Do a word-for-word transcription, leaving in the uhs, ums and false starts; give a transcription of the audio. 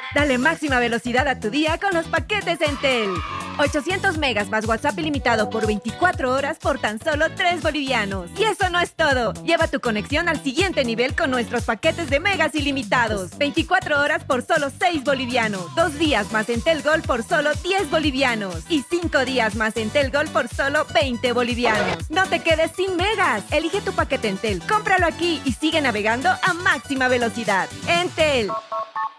Dale máxima velocidad a tu día con los paquetes Entel. ochocientos megas más WhatsApp ilimitado por veinticuatro horas por tan solo tres bolivianos. Y eso no es todo. Lleva tu conexión al siguiente nivel con nuestros paquetes de megas ilimitados. veinticuatro horas por solo seis bolivianos. Dos días más Entel Gol por solo diez bolivianos. Y cinco días más Entel Gol por solo veinte bolivianos. No te quedes sin megas. Elige tu paquete Entel, cómpralo aquí y sigue navegando a máxima velocidad. Entel.